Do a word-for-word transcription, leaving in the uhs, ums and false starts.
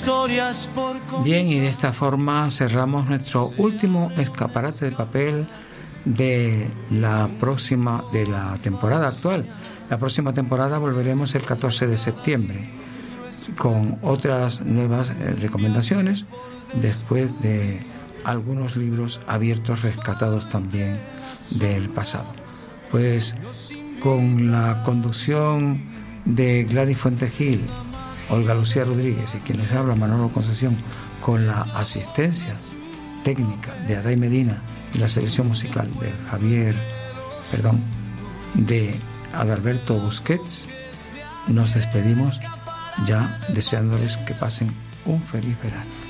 historias por... Bien, y de esta forma cerramos nuestro último escaparate de papel de la próxima, de la temporada actual. La próxima temporada volveremos el catorce de septiembre con otras nuevas eh, recomendaciones, después de algunos libros abiertos rescatados también del pasado. Pues con la conducción de Gladys Fuentegil, Olga Lucía Rodríguez y quienes habla Manolo Concesión, con la asistencia técnica de Aday Medina y la selección musical de Javier, perdón, de Adalberto Busquets, nos despedimos ya deseándoles que pasen un feliz verano.